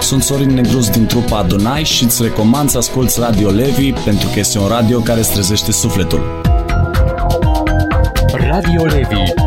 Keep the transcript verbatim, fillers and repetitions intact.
Sunt Sorin Negruz din trupa Adonai și îți recomand să asculți Radio Levi pentru că este un radio care îți trezește sufletul. Radio Levi